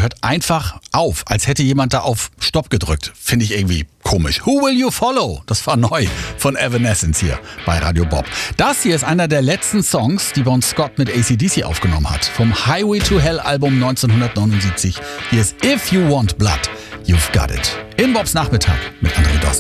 hört einfach auf, als hätte jemand da auf Stopp gedrückt. Finde ich irgendwie komisch. Who Will You Follow? Das war neu von Evanescence hier bei Radio Bob. Das hier ist einer der letzten Songs, die Bon Scott mit AC/DC aufgenommen hat. Vom Highway to Hell Album 1979. Hier ist If You Want Blood, You've Got It. In Bobs Nachmittag mit André Dossen.